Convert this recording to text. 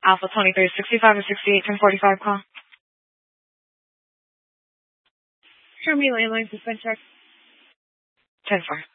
Alpha 23, 65 and 68, 1045 call. Show me landline suspense check. 10-4.